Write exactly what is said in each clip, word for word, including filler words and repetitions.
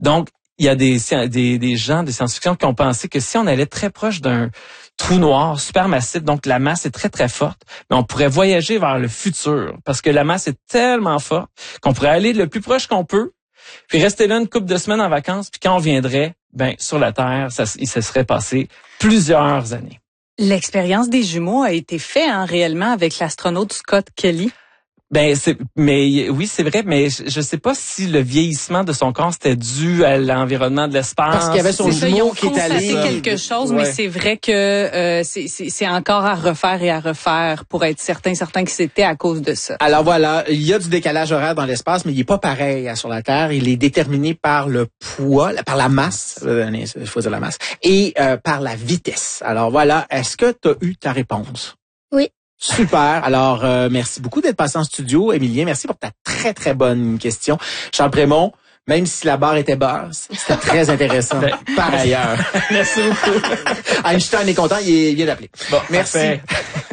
Donc, il y a des, des, des gens, des science-fiction qui ont pensé que si on allait très proche d'un trou noir supermassif, donc la masse est très, très forte, mais on pourrait voyager vers le futur parce que la masse est tellement forte qu'on pourrait aller le plus proche qu'on peut, puis rester là une couple de semaines en vacances, puis quand on viendrait, ben sur la Terre, ça, il se serait passé plusieurs années. L'expérience des jumeaux a été faite hein, réellement avec l'astronaute Scott Kelly. Ben c'est mais oui, c'est vrai, mais je, je sais pas si le vieillissement de son corps c'était dû à l'environnement de l'espace. Parce qu'il y avait son jumeau qui est allé. Ils ont constaté quelque chose, ouais. Mais c'est vrai que euh, c'est, c'est c'est encore à refaire et à refaire pour être certain certain que c'était à cause de ça. Alors voilà, il y a du décalage horaire dans l'espace, mais il est pas pareil hein, sur la Terre. Il est déterminé par le poids, par la masse, il faut dire la masse, et euh, par la vitesse. Alors voilà, est-ce que tu as eu ta réponse? Oui. Super. Alors, euh, merci beaucoup d'être passé en studio. Emilien, merci pour ta très, très bonne question. Charles Prémont, même si la barre était basse, c'était très intéressant. Ben, par ailleurs. Merci beaucoup. Einstein est content, il vient d'appeler. Bon, merci. Parfait.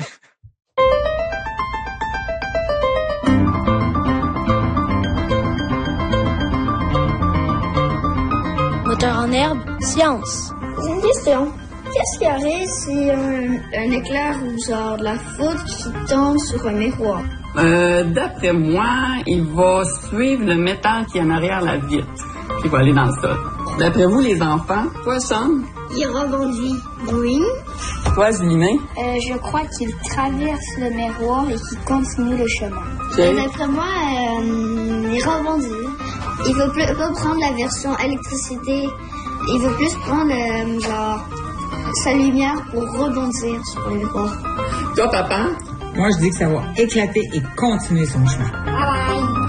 Moteur en herbe, science. J'ai une question. Qu'est-ce qui arrive si un, un éclair ou genre de la foudre qui tombe sur un miroir? Euh, d'après moi, il va suivre le métal qui est en arrière la vitre, puis il va aller dans le sol. D'après vous, les enfants, quoi, Sam? Il rebondit. Oui. Toi, Julien? Euh, je crois qu'il traverse le miroir et qu'il continue le chemin. Okay. D'après moi, euh, il rebondit. Il veut plus, pas prendre la version électricité. Il veut plus prendre, euh, genre... sa lumière pour rebondir sur le miroir. Toi, papa? Moi, je dis que ça va éclater et continuer son chemin. Bye bye.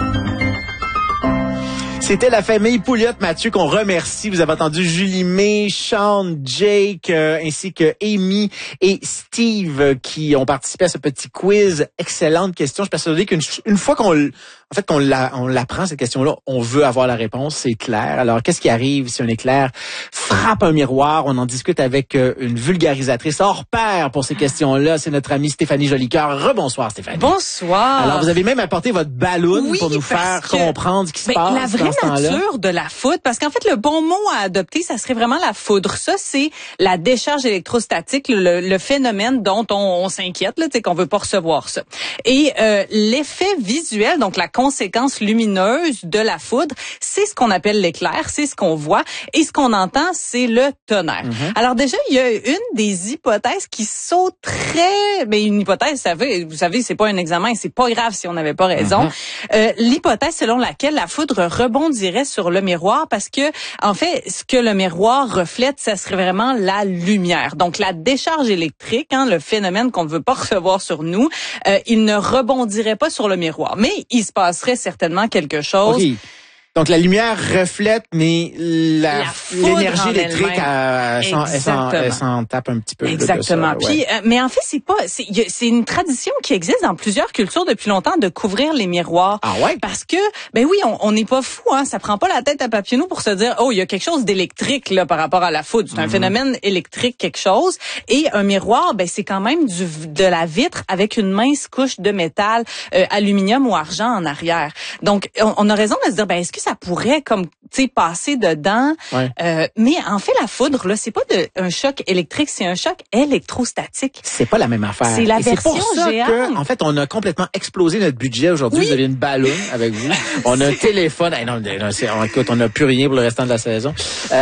C'était la famille Pouliot-Mathieu qu'on remercie. Vous avez entendu Julie May, Sean, Jake, euh, ainsi que Amy et Steve euh, qui ont participé à ce petit quiz. Excellente question. Je suis persuadé qu'une une fois qu'on en fait qu'on la, on l'apprend cette question-là, on veut avoir la réponse, c'est clair. Alors, qu'est-ce qui arrive si un éclair frappe un miroir? On en discute avec euh, une vulgarisatrice hors pair pour ces questions-là. C'est notre amie Stéphanie Jolicoeur. Rebonsoir, Stéphanie. Bonsoir. Alors, vous avez même apporté votre ballon oui, pour nous faire que, comprendre ce qui se ben, passe. La vraie dans ce nature de la foudre, parce qu'en fait, le bon mot à adopter, ça serait vraiment la foudre. Ça, c'est la décharge électrostatique, le, le phénomène dont on, on s'inquiète, là, tu sais, qu'on veut pas recevoir ça. Et euh, l'effet visuel, donc la conséquence lumineuse de la foudre, c'est ce qu'on appelle l'éclair, c'est ce qu'on voit, et ce qu'on entend, c'est le tonnerre. Mm-hmm. Alors déjà, il y a une des hypothèses qui sauterait, mais une hypothèse, vous savez, vous savez, c'est pas un examen, c'est pas grave si on n'avait pas raison. Mm-hmm. Euh, l'hypothèse selon laquelle la foudre rebondirait sur le miroir, parce que en fait, ce que le miroir reflète, ça serait vraiment la lumière. Donc la décharge électrique, hein, le phénomène qu'on ne veut pas recevoir sur nous, euh, il ne rebondirait pas sur le miroir, mais il se passerait certainement quelque chose. Okay. Donc la lumière reflète, mais la, la l'énergie électrique, elle, elle, s'en, elle s'en tape un petit peu. Exactement. De ça, Puis, ouais. euh, mais en fait, c'est pas, c'est, y a, c'est une tradition qui existe dans plusieurs cultures depuis longtemps de couvrir les miroirs. Ah ouais. Parce que, ben oui, on n'est pas fou, hein. Ça prend pas la tête à Papineau pour se dire, oh, il y a quelque chose d'électrique là par rapport à la foudre. C'est un mm-hmm. phénomène électrique, quelque chose. Et un miroir, ben c'est quand même du de la vitre avec une mince couche de métal, euh, aluminium ou argent en arrière. Donc, on, on a raison de se dire, ben est-ce que ça pourrait comme tu sais passer dedans ouais. euh, mais en fait la foudre là c'est pas de, un choc électrique, c'est un choc électrostatique. C'est pas la même affaire. C'est la Et version c'est pour ça géante. Que, en fait, on a complètement explosé notre budget aujourd'hui. Oui. Vous avez une ballon avec vous. On a un téléphone. Hey, non, non c'est, écoute, on n'a plus rien pour le restant de la saison.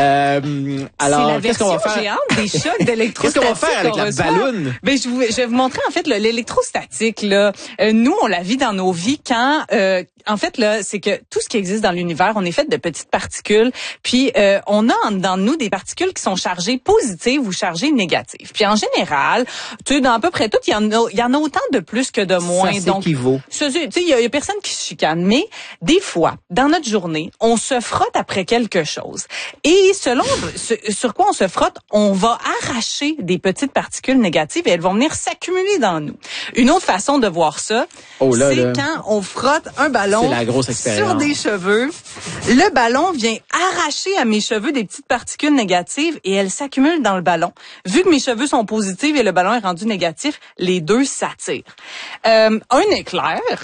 Euh, alors, c'est la qu'est-ce qu'on va faire? Géante des chocs d'électrostatique. Qu'est-ce qu'on va faire avec la ballonne? Ben, je, vous, je vais vous montrer en fait le, l'électrostatique. Là, euh, nous, on la vit dans nos vies quand, euh, en fait, là, c'est que tout ce qui existe dans l'univers, on est fait de petites particules. Puis, euh, on a en dedans de nous des particules qui sont chargées positives ou chargées négatives. Puis, en général, tu sais, dans à peu près tout, il y en a, il y en a autant de plus que de moins. Ça s'équivaut. Tu sais, il y, y a personne qui se chicane. Mais des fois, dans notre journée, on se frotte après quelque chose. Et selon ce, sur quoi on se frotte, on va arracher des petites particules négatives et elles vont venir s'accumuler dans nous. Une autre façon de voir ça, oh là, c'est là. quand on frotte un ballon c'est la grosse expérience. sur des cheveux. Le ballon vient arracher à mes cheveux des petites particules négatives et elles s'accumulent dans le ballon. Vu que mes cheveux sont positifs et le ballon est rendu négatif, les deux s'attirent. Euh, un éclair,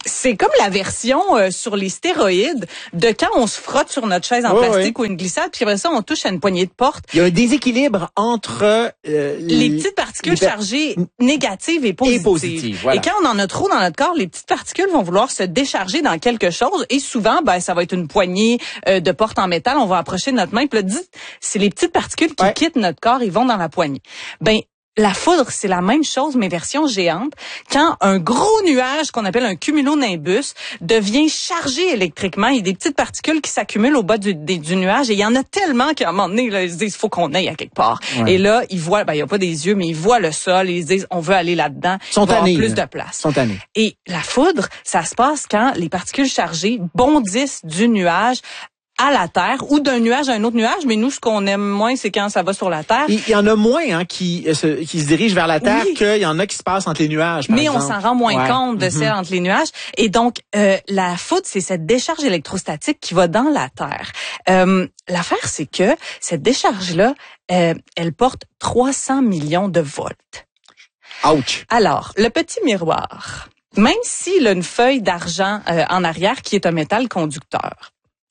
C'est comme la version euh, sur les stéroïdes de quand on se frotte sur notre chaise en ouais, plastique ouais. ou une glissade, puis après ça, on touche à une poignée de porte. Il y a un déséquilibre entre euh, les petites particules les... chargées négatives et positives. Et positives, voilà. Et quand on en a trop dans notre corps, les petites particules vont vouloir se décharger dans quelque chose et souvent, ben ça va être une poignée euh, de porte en métal. On va approcher de notre main, puis là, c'est les petites particules qui ouais. quittent notre corps, ils vont dans la poignée. Ben la foudre, c'est la même chose, mais version géante. Quand un gros nuage qu'on appelle un cumulonimbus devient chargé électriquement, il y a des petites particules qui s'accumulent au bas du, des, du nuage et il y en a tellement qu'à un moment donné, là, ils se disent, il faut qu'on aille à quelque part. Ouais. Et là, ils voient, ben, il n'y a pas des yeux, mais ils voient le sol et ils se disent, on veut aller là-dedans. Ils sont tannés, plus là. de place. Ils sont tannés. Et la foudre, ça se passe quand les particules chargées bondissent du nuage à la Terre ou d'un nuage à un autre nuage, mais nous, ce qu'on aime moins, c'est quand ça va sur la Terre. Il y en a moins hein, qui, euh, se, qui se dirigent vers la Terre oui. qu'il y en a qui se passent entre les nuages, par Mais exemple. on s'en rend moins ouais. compte de mm-hmm. celle entre les nuages. Et donc, euh, la foudre, c'est cette décharge électrostatique qui va dans la Terre. Euh, l'affaire, c'est que cette décharge-là, euh, elle porte trois cents millions de volts. Ouch! Alors, le petit miroir, même s'il a une feuille d'argent euh, en arrière qui est un métal conducteur,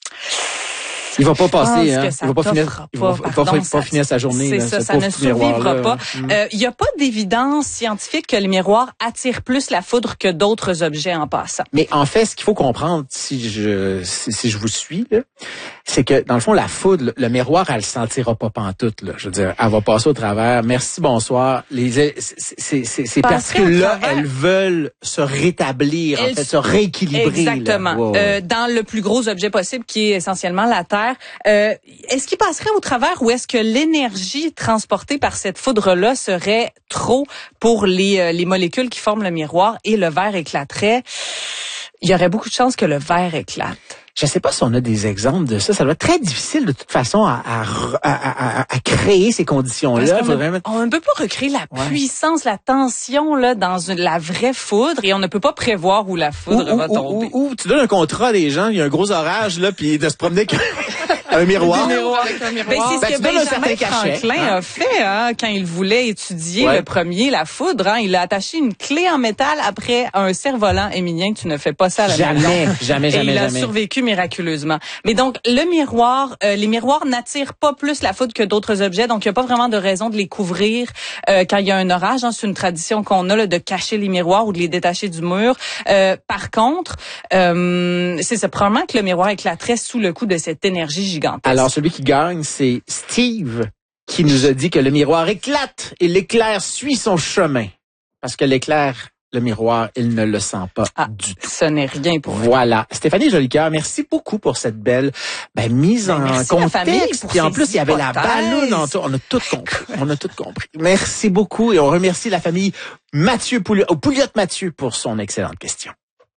il va pas passer, hein. Il va pas finir, il va, Pardon, pas, ça, pas finir sa journée. C'est là, ça, ce ça ne survivra pas. Il mm. euh, y a pas d'évidence scientifique que les miroirs attirent plus la foudre que d'autres objets en passant. Mais en fait, ce qu'il faut comprendre, si je si, si je vous suis, là, c'est que dans le fond, la foudre, le miroir, elle le sentira pas pantoute. Là. Je veux dire, elle va passer au travers. Merci, bonsoir. Les ces, ces, ces particules-là, elles veulent se rétablir, elles en fait, se rééquilibrer. Exactement. Wow. Euh, dans le plus gros objet possible, qui est essentiellement la Terre. Euh, est-ce qu'il passerait au travers ou est-ce que l'énergie transportée par cette foudre-là serait trop pour les, euh, les molécules qui forment le miroir et le verre éclaterait? Il y aurait beaucoup de chances que le verre éclate. Je sais pas si on a des exemples de ça. Ça doit être très difficile de toute façon à, à, à, à, à créer ces conditions-là. On, Faudrait ne, mettre... on ne peut pas recréer la ouais. puissance, la tension là dans une, la vraie foudre et on ne peut pas prévoir où la foudre ou, va ou, tomber. Ou, ou tu donnes un contrat à des gens, il y a un gros orage là, puis de se promener avec un miroir. miroir avec un miroir. Ben, c'est ce ben, que Benjamin Franklin hein? a fait hein, quand il voulait étudier ouais. le premier, la foudre. Hein, il a attaché une clé en métal après un cerf-volant. Émilien, tu ne fais pas ça à la jamais, maison. Jamais, jamais, et il jamais. a survécu miraculeusement. Mais donc, le miroir, euh, les miroirs n'attirent pas plus la foudre que d'autres objets, donc il n'y a pas vraiment de raison de les couvrir euh, quand il y a un orage. Hein. C'est une tradition qu'on a là, de cacher les miroirs ou de les détacher du mur. Euh, par contre, euh, c'est ça, probablement que le miroir éclaterait sous le coup de cette énergie gigantesque. Alors, celui qui gagne, c'est Steve, qui nous a dit que le miroir éclate et l'éclair suit son chemin. Parce que l'éclair... Le miroir, il ne le sent pas ah, du tout. Ce n'est rien pour vous. Voilà. Stéphanie Jolicoeur, merci beaucoup pour cette belle ben, mise ben, en contexte. Et en plus, il y avait la balloune en tout. On a tout compris. On a tout compris. Merci beaucoup et on remercie la famille Mathieu Pouliot, oh, Pouliot Mathieu pour son excellente question.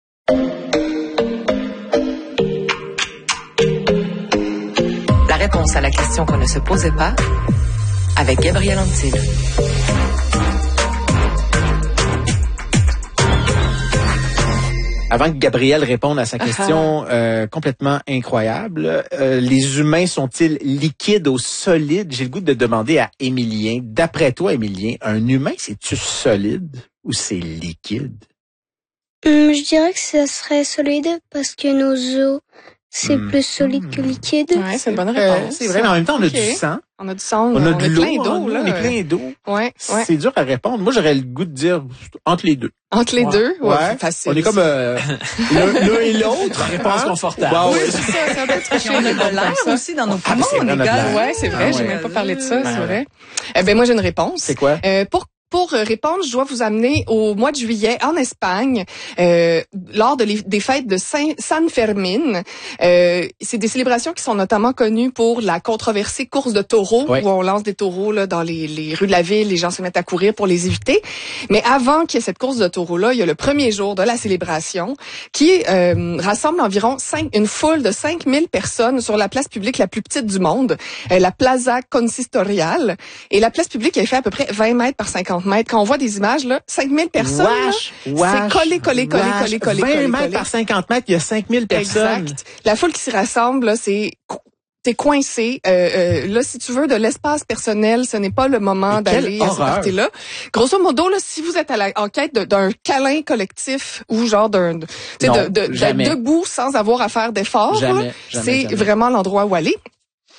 La réponse à la question qu'on ne se posait pas avec Gabriel Antil. Avant que Gabriel réponde à sa question euh, complètement incroyable, euh, les humains sont-ils liquides ou solides? J'ai le goût de demander à Émilien. D'après toi, Émilien, un humain, c'est-tu solide ou c'est liquide? Hum, je dirais que ça serait solide parce que nos os, c'est hum. plus solide que liquide. Ouais, c'est une bonne réponse. Euh, c'est vrai, mais en même temps, on a okay. du sang. On a du sang, on a on de est l'eau, plein d'eau, là. On est plein d'eau. Ouais, ouais. C'est dur à répondre. Moi, j'aurais le goût de dire entre les deux. Entre les ouais. deux? Ouais, ouais. facile. On est comme euh, l'un et l'autre. Réponse hein? confortable. Wow, oui, c'est ça, c'est un peu triché. On a de l'air aussi dans nos poumons, ah, les gars. Ouais, c'est vrai, ah, ouais. j'ai même pas parlé de ça, ah, c'est ouais. vrai. Eh ben, moi, j'ai une réponse. C'est quoi? Euh, pour Pour répondre, je dois vous amener au mois de juillet en Espagne, euh, lors de les, des fêtes de Saint, San Fermín. Euh, c'est des célébrations qui sont notamment connues pour la controversée course de taureaux, ouais. où on lance des taureaux là dans les, les rues de la ville, les gens se mettent à courir pour les éviter. Mais avant qu'il y ait cette course de taureaux-là, il y a le premier jour de la célébration qui euh, rassemble environ cinq, une foule de cinq mille personnes sur la place publique la plus petite du monde, euh, la Plaza Consistorial. Et la place publique, elle fait à peu près vingt mètres par cinquante mètres. Quand on voit des images, là, cinq mille personnes, wesh, là, wesh, c'est collé, collé, collé, wesh. collé, collé, vingt collé, mètres collé. par cinquante mètres, il y a cinq mille personnes. Exact. La foule qui s'y rassemble, là, c'est t'es coincé. Euh, euh, là, si tu veux de l'espace personnel, ce n'est pas le moment d'aller à ce party-là. Grosso modo, là, si vous êtes à la, en quête de, d'un câlin collectif ou genre d'un, tu sais, de, de, d'être debout sans avoir à faire d'efforts, jamais, jamais, c'est jamais. vraiment l'endroit où aller.